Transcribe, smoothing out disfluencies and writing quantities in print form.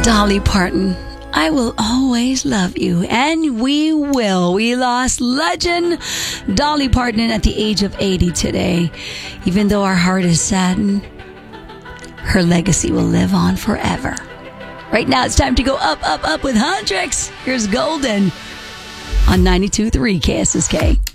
Dolly Parton, I will always love you. And we will. We lost legend Dolly Parton at the age of 80 today. Even though our heart is saddened, her legacy will live on forever. Right now, it's time to go up, up, up with Huntrix. Here's Golden on 92.3 KSSK.